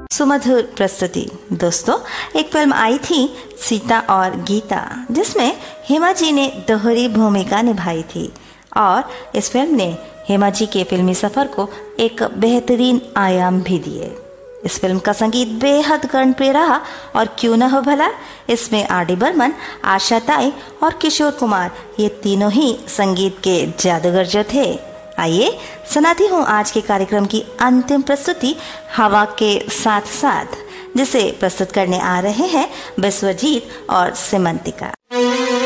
सुमधुर प्रस्तुति। दोस्तों, एक फिल्म आई थी सीता और गीता, जिसमें हेमा जी ने दोहरी भूमिका निभाई थी और इस फिल्म ने हेमा जी के फिल्मी सफर को एक बेहतरीन आयाम भी दिए। इस फिल्म का संगीत बेहद कर्णप्रिय रहा और क्यों न हो भला, इसमें आर.डी. बर्मन, आशा ताई और किशोर कुमार ये तीनों ही संगीत के जादूगर जो थे। आइए सुनाती हूँ आज के कार्यक्रम की अंतिम प्रस्तुति हवा के साथ साथ, जिसे प्रस्तुत करने आ रहे हैं विश्वजीत और सिमंतिका।